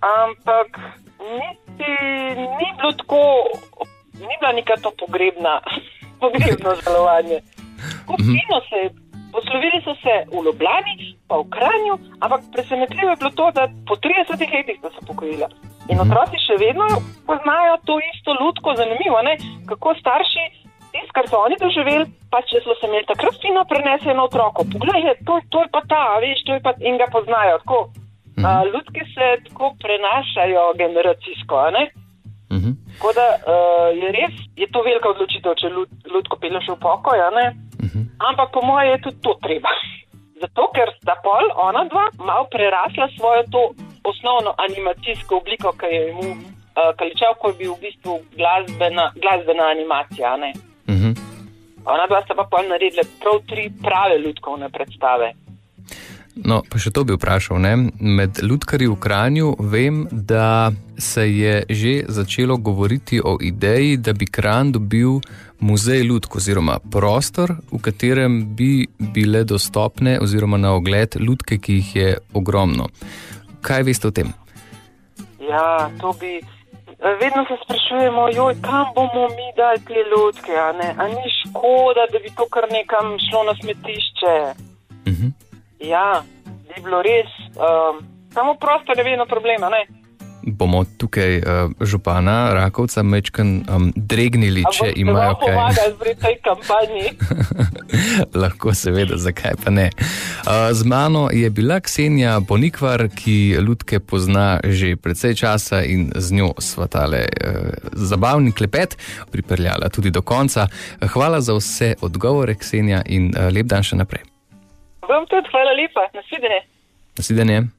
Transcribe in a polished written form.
ampak ni bilo tako, ni bila neka to pogrebno žalovanje. Skupino se je, poslovili so se v Ljubljani, pa v Kranju, ampak presenetljivo je bilo to, da po 30 letih so se pokojila. In otroci še vedno poznajo to isto lutko, zanimivo, ne? Kako starši, tisto, kar so oni doživeli, pa če so se imeli takrat fino prenesli na otroko. Poglej, to je pa ta, veš, to je pa, in ga poznajo. Tako, lutke se tako prenašajo generacijsko, ne? Tako da je res, je to velika odločitev, če lutko peleš v pokoj, ne? Ampak po moje je tudi to treba. Zato, ker sta pol, ona dva, malo prerasla svojo to osnovno animacijsko obliko, ki je mu Kaličev, ko je bil v bistvu glasbena animacija, ne? Ona dva sta pa pol naredila prav 3 prave lutkovne predstave. No, pa še to bi vprašal, ne? Med lutkarji v Kranju vem, da se je že začelo govoriti o ideji, da bi Kranj dobil muzej lutk oziroma prostor, v katerem bi bile dostopne oziroma na ogled lutke, ki jih je ogromno. Kaj veste o tem? Ja, to bi... Vedno se sprašujemo, kam bomo mi dali te lutke, a ne? A ni škoda, da bi to kar nekam šlo na smetišče? Ja, bi bilo res, samo prostor je vedno problema, ne? Bomo tukaj župana Rakovca mečkan dregnili, če imajo kaj. A boste vam pomagali pri tej kampanji? Lahko seveda, zakaj pa ne. Z mano je bila Ksenija Ponikvar, ki lutke pozna že precej časa in z njo sva tale zabavni klepet pripeljala tudi do konca. Hvala za vse odgovore, Ksenija, in lep dan še naprej. Vam tudi hvala lepa. Nasvidenje. Nasvidenje.